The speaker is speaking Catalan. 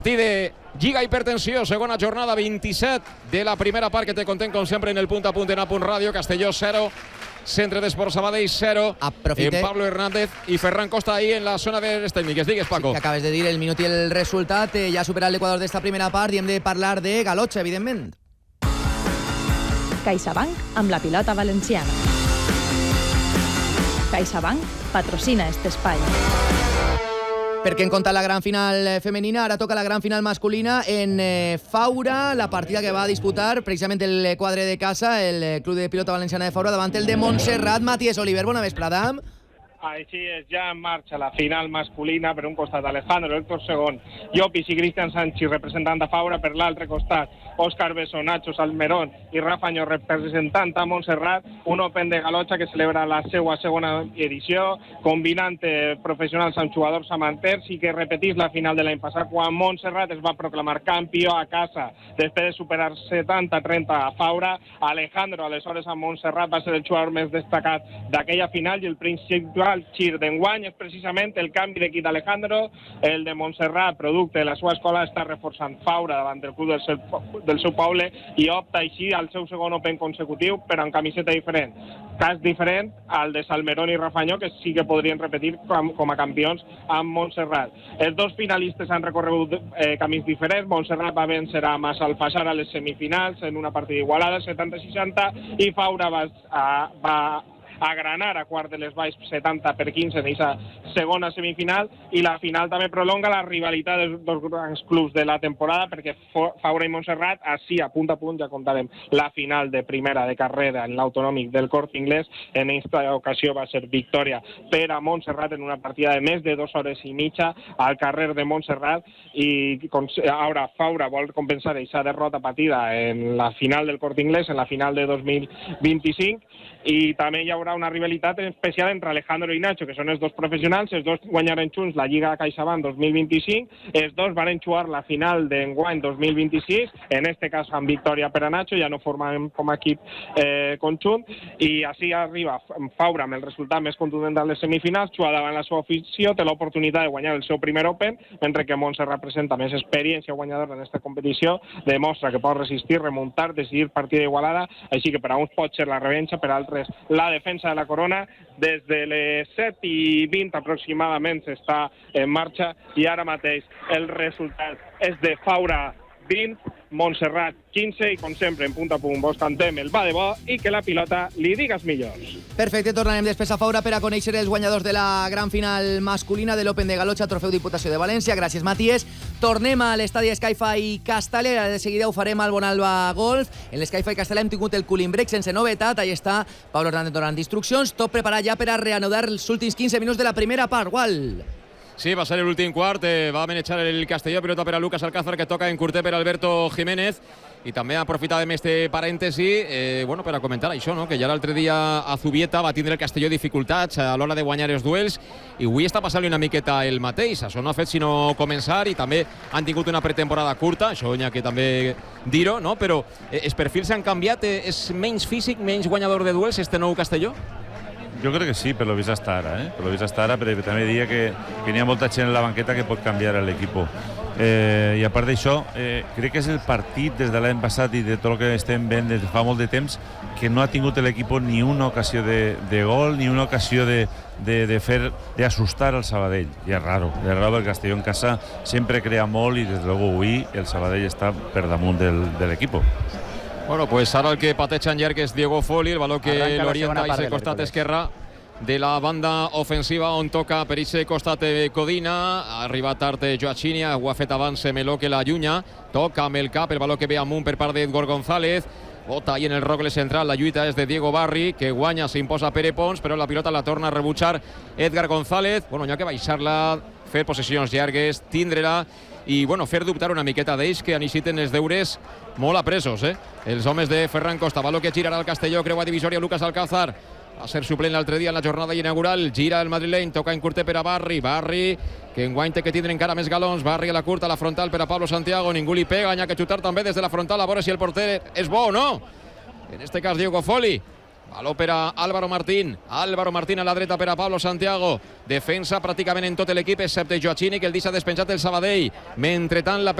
de Lliga Hipertensió, segona jornada, 27 de la primera part, que te contem com sempre en el punt a punt en A.punt Ràdio. Castelló 0, Centre d'Esports Sabadell 0. En Pablo Hernández i Ferran Costa ahí en la zona de les tècniques. Digues, Paco. Sí, que acabes de dir el minut i el resultat. Ja ha superat l'Equador d'esta primera part i hem de parlar de Galotxa, evidentment. CaixaBank amb la pilota valenciana. CaixaBank patrocina este espai. Perquè en compte la gran final femenina, ara toca la gran final masculina en Faura, la partida que va a disputar precisament el quadre de casa, el Club de Pilota Valenciana de Faura, davant el de Montserrat. Matías Oliver, bona vesprada. Així és, ja en marxa la final masculina. Per un costat Alejandro, Héctor Segón, Llopis i Cristian Sánchez representant de Faura, per l'altre costat Òscar Bessó, Nacho Salmerón i Rafa Ñor representant a Montserrat. Un Open de Galotxa que celebra la seva segona edició, combinant professionals amb jugadors amateurs, i que repetís la final de l'any passat, quan Montserrat es va proclamar campió a casa després de superar 70-30 a Faura. Alejandro, aleshores a Montserrat, va ser el jugador més destacat d'aquella final, i el principal gir d'enguany és precisament el canvi d'equip d'Alejandro. El de Montserrat, producte de la seva escola, està reforçant Faura davant del club del seu poble i opta així al seu segon Open consecutiu, però amb camiseta diferent. Cas diferent al de Salmerón i Rafa Ñor, que sí que podrien repetir com a campions amb Montserrat. Els dos finalistes han recorregut camins diferents. Montserrat va vèncer a Massalfassar a les semifinals en una partida igualada, 70-60, i Faura va agranar a quart de les valls 70-15 en aquesta segona semifinal, i la final també prolonga la rivalitat dels dos grans clubs de la temporada, perquè Faura i Montserrat, així a punt, ja contarem la final de primera de carrera en l'autonòmic del Corte Inglés. En aquesta ocasió va ser victòria per a Montserrat en una partida de més de 2 hores i mitja al carrer de Montserrat, i ara Faura vol compensar aquesta derrota patida en la final del Corte Inglés, en la final de 2025, i també hi haurà una rivalitat especial entre Alejandro i Nacho, que són els dos professionals. Els dos guanyaren junts la Lliga CaixaBank 2025, els dos van jugar la final d'enguany 2026, en este cas amb victòria per a Nacho, ja no formen com a equip conjunt, i així arriba Faura amb el resultat més contundent de les semifinals, juga davant la seva afició, té l'oportunitat de guanyar el seu primer Open, mentre que Montserrat presenta més experiència guanyadora en aquesta competició, demostra que pot resistir, remuntar, decidir partida igualada, així que per a uns pot ser la revenja, per a altres la defensa de la corona. Des de les 7:20 aproximadament s'està en marxa, i ara mateix el resultat és de Faura 20, Montserrat 15, i com sempre en punt a punt vos cantem el va de bo i que la pilota li digues millors. Perfecte, tornarem després a Faura per a conèixer els guanyadors de la gran final masculina de l'Open de Galotxa, Trofeu Diputació de València. Gràcies, Matías. Tornem a l'estadi Sky-Fi Castellà, de seguida ho farem al Bonalba Golf. En l'Sky-Fi Castellà hem tingut el cooling break sense novetat, allà està Pablo Hernández donant instruccions, tot preparat ja per a reanudar els últims 15 minuts de la primera part. Gual. Sí, va ser l'últim quart, va manejar el Castelló, pilota per a Lucas Alcázar, que toca en curter per Alberto Jiménez, i també aprofitarem este parèntesi per a comentar això, no? Que ja l'altre dia a Zubieta va tindre el Castelló dificultats a l'hora de guanyar els duels, i avui està passant-li una miqueta el mateix. Això no ha fet sinó començar, i també han tingut una pretemporada curta, això n'hi ha que també dir-ho, no? Però els perfils han canviat, és menys físic, menys guanyador de duels este nou Castelló? Jo crec que sí, per lo vist hasta ara, per lo vist hasta ara, però també diria que n'hi ha molta gent en la banqueta que pot canviar l'equip. I a part d'això, crec que és el partit des de l'any passat i de tot el que estem veient des de fa molt de temps que no ha tingut l'equip ni una ocasió de gol, ni una ocasió d'assustar al Sabadell. I és raro, perquè el Castelló en casa sempre crea molt, i des de luego avui el Sabadell està per damunt de l'equip. Bueno, pues ara el que pateja en llarg és Diego Foli, el valor que l'orienta a aquest costat esquerre de la banda ofensiva, on toca per aquest costat Codina. Arriba tard Joachini, ho ha fet abans Meló, que l'allunya, toca amb el cap el valor que ve amunt per part d'Edgar González. Bota ahí en el rogle central, la lluita és de Diego Barri, que guanya, s'imposa Pere Pons, però la pilota la torna a rebutjar Edgar González. Bueno, n'hi ha que baixar-la, fer possessions llargues, tindre-la, i fer dubtar una miqueta d'ells, que necessiten els deures molt apresos, els homes de Ferran Costa. Valor que girarà el Castelló, creua divisòria Lucas Alcázar, va ser suplent l'altre dia en la jornada inaugural, gira el madrileny, toca en curter per a Barri, que enguany té que tindre encara més galons. Barri a la curta, a la frontal per a Pablo Santiago, ningú li pega, n'hi ha que xutar també des de la frontal, a veure si el porter és bo o no. En este cas Diego Foli Valor per a Álvaro Martín. Álvaro Martín a la dreta per a Pablo Santiago. Defensa pràcticament en tot l'equip, excepte Joachini, que el deixa despenjat el Sabadell. Mentretant la